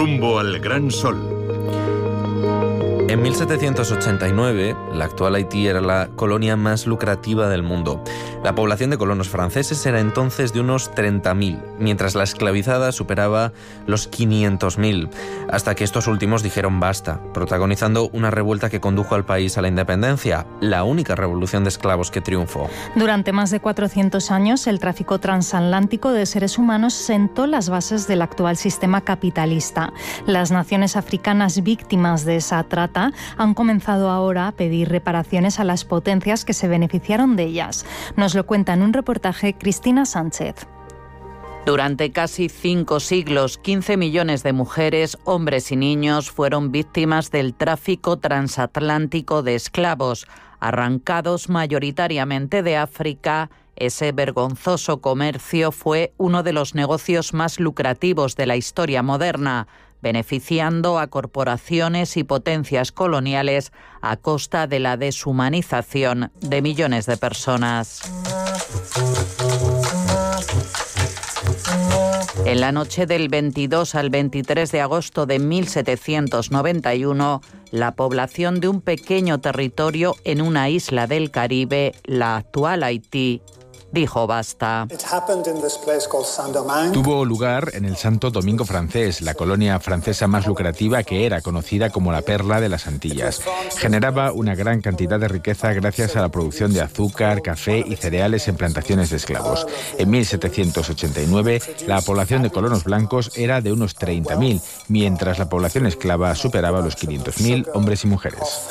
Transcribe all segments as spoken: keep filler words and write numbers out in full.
Rumbo al Gran Sol. En mil setecientos ochenta y nueve, la actual Haití era la colonia más lucrativa del mundo. La población de colonos franceses era entonces de unos treinta mil, mientras la esclavizada superaba los quinientos mil, hasta que estos últimos dijeron basta, protagonizando una revuelta que condujo al país a la independencia, la única revolución de esclavos que triunfó. Durante más de cuatrocientos años, el tráfico transatlántico de seres humanos sentó las bases del actual sistema capitalista. Las naciones africanas víctimas de esa trata han comenzado ahora a pedir reparaciones a las potencias que se beneficiaron de ellas. Nos lo cuenta en un reportaje Cristina Sánchez. Durante casi cinco siglos, quince millones de mujeres, hombres y niños fueron víctimas del tráfico transatlántico de esclavos, arrancados mayoritariamente de África. Ese vergonzoso comercio fue uno de los negocios más lucrativos de la historia moderna, beneficiando a corporaciones y potencias coloniales a costa de la deshumanización de millones de personas. En la noche del veintidós al veintitrés de agosto de mil setecientos noventa y uno, la población de un pequeño territorio en una isla del Caribe, la actual Haití, dijo basta. Tuvo lugar en el Santo Domingo francés, la colonia francesa más lucrativa que era conocida como la perla de las Antillas. Generaba una gran cantidad de riqueza gracias a la producción de azúcar, café y cereales en plantaciones de esclavos. En mil setecientos ochenta y nueve, la población de colonos blancos era de unos treinta mil, mientras la población esclava superaba los quinientos mil hombres y mujeres.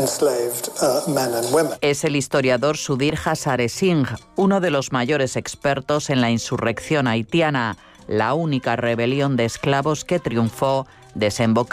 Es el historiador Sudhir Hazare Singh, uno de los mayores expertos en la insurrección haitiana, la única rebelión de esclavos que triunfó, desembocando